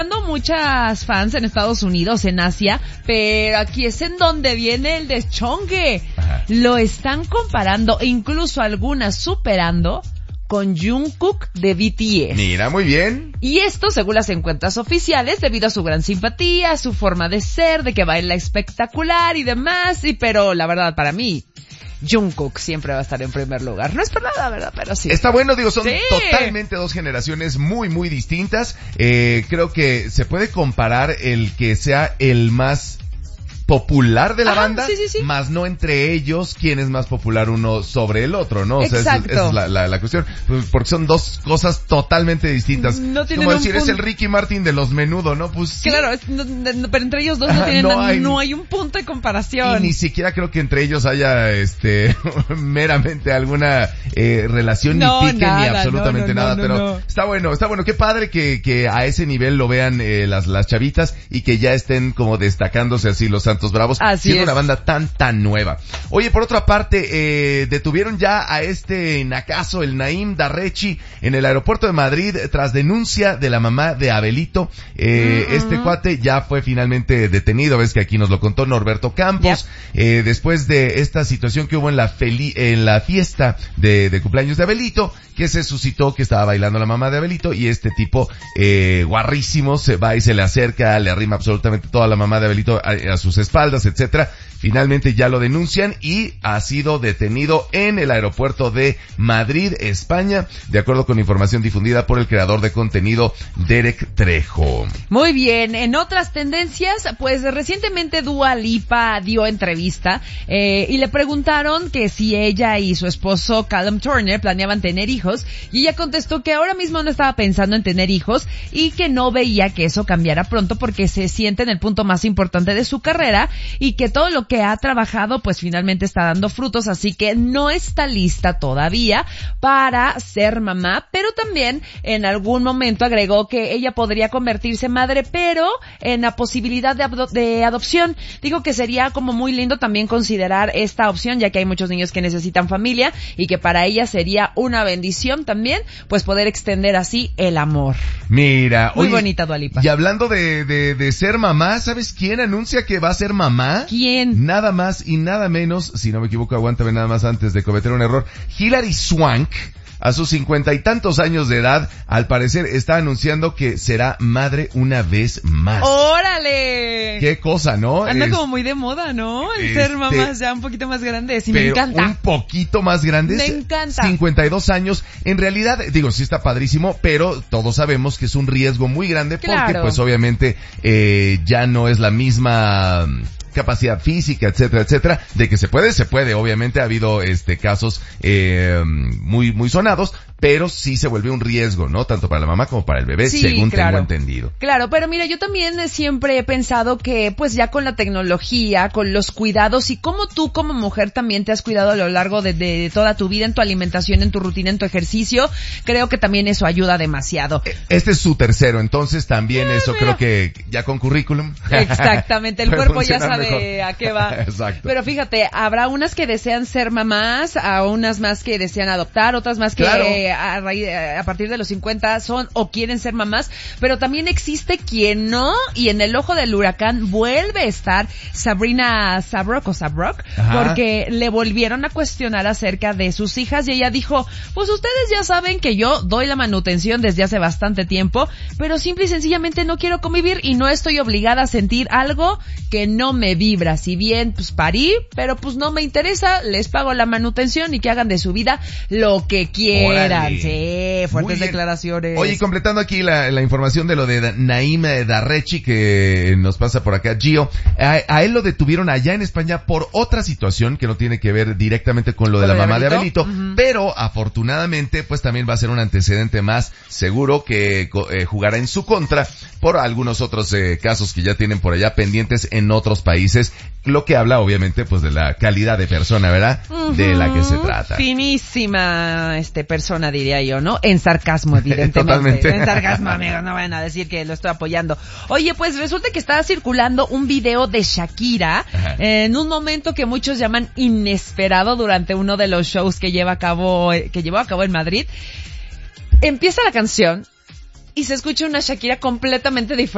Muchas fans en Estados Unidos, en Asia, pero aquí es en donde viene el deschongue. Ajá. Lo están comparando, incluso algunas superando, con Jungkook de BTS. Mira, muy bien. Y esto según las encuestas oficiales, debido a su gran simpatía, su forma de ser, de que baila espectacular y demás, pero la verdad para mí, Jungkook siempre va a estar en primer lugar. No es por nada, ¿verdad? Pero sí. Está bueno, digo, son totalmente dos generaciones muy, muy distintas. Creo que se puede comparar el que sea el más popular de la banda, sí. Más no entre ellos quién es más popular uno sobre el otro, ¿no? O sea, esa es la cuestión, porque son dos cosas totalmente distintas. No tienen como decir, es el Ricky Martin de los Menudo, ¿no? Pues sí. Claro, pero entre ellos dos no tienen no hay un punto de comparación. Y ni siquiera creo que entre ellos haya meramente alguna relación, ni pique, ni absolutamente nada, pero está bueno, qué padre que a ese nivel lo vean las chavitas y que ya estén como destacándose así los Santos Bravos, siendo una banda tan nueva. Oye, por otra parte, detuvieron ya a nacazo, el Naim Darrechi, en el aeropuerto de Madrid, tras denuncia de la mamá de Abelito. Este cuate ya fue finalmente detenido, ves que aquí nos lo contó Norberto Campos, después de esta situación que hubo en la fiesta de cumpleaños de Abelito, que se suscitó que estaba bailando la mamá de Abelito, y este tipo, guarrísimo, se va y se le acerca, le arrima absolutamente toda la mamá de Abelito a sus espaldas, etcétera. Finalmente ya lo denuncian y ha sido detenido en el aeropuerto de Madrid, España, de acuerdo con información difundida por el creador de contenido Derek Trejo. Muy bien, en otras tendencias, pues recientemente Dua Lipa dio entrevista y le preguntaron que si ella y su esposo Callum Turner planeaban tener hijos, y ella contestó que ahora mismo no estaba pensando en tener hijos y que no veía que eso cambiara pronto porque se siente en el punto más importante de su carrera y que todo lo que ha trabajado pues finalmente está dando frutos, así que no está lista todavía para ser mamá, pero también en algún momento agregó que ella podría convertirse en madre, pero en la posibilidad de adopción. Dijo que sería como muy lindo también considerar esta opción, ya que hay muchos niños que necesitan familia y que para ella sería una bendición también pues poder extender así el amor. Mira, muy bonita Dua Lipa. Y hablando de ser mamá, ¿sabes quién anuncia que va a ser mamá? ¿Quién? Nada más y nada menos, si no me equivoco, aguántame nada más antes de cometer un error. Hilary Swank, a sus 50 y tantos años de edad, al parecer está anunciando que será madre una vez más. ¡Órale! Qué cosa, ¿no? Anda como muy de moda, ¿no? El ser mamás ya un poquito más grandes, y me encanta. Un poquito más grandes. Me encanta. 52 años. En realidad, digo, sí está padrísimo, pero todos sabemos que es un riesgo muy grande porque, pues, obviamente, ya no es la misma capacidad física, etcétera, etcétera. De que se puede, obviamente ha habido casos muy sonados, pero sí se vuelve un riesgo, ¿no? Tanto para la mamá como para el bebé, según tengo entendido. Claro, pero mira, yo también siempre he pensado que pues ya con la tecnología, con los cuidados y como tú como mujer también te has cuidado a lo largo de toda tu vida, en tu alimentación, en tu rutina, en tu ejercicio, creo que también eso ayuda demasiado. Este es su tercero, entonces también eso mira. Creo que ya con currículum. Exactamente, el cuerpo ya sabe mejor. A qué va. Exacto. Pero fíjate, habrá unas que desean ser mamás, a unas más que desean adoptar, otras más que a partir de los 50 son o quieren ser mamás, pero también existe quien no, y en el ojo del huracán vuelve a estar Sabrina Sabrok, porque le volvieron a cuestionar acerca de sus hijas y ella dijo, pues ustedes ya saben que yo doy la manutención desde hace bastante tiempo, pero simple y sencillamente no quiero convivir y no estoy obligada a sentir algo que no me vibra. Si bien pues parí, pero pues no me interesa, les pago la manutención y que hagan de su vida lo que quieran. Sí, fuertes declaraciones. Oye, completando aquí la información de lo de Naim Darrechi que nos pasa por acá, Gio, a él lo detuvieron allá en España por otra situación que no tiene que ver directamente con lo de la mamá de Abelito, pero afortunadamente pues también va a ser un antecedente más seguro que jugará en su contra por algunos otros casos que ya tienen por allá pendientes en otros países, lo que habla obviamente pues de la calidad de persona, ¿verdad? De la que se trata. Finísima persona, diría yo, ¿no? En sarcasmo, evidentemente. Totalmente. En sarcasmo, amigos, no vayan a decir que lo estoy apoyando. Oye, pues resulta que estaba circulando un video de Shakira en un momento que muchos llaman inesperado durante uno de los shows que llevó a cabo en Madrid. Empieza la canción y se escucha una Shakira completamente diferente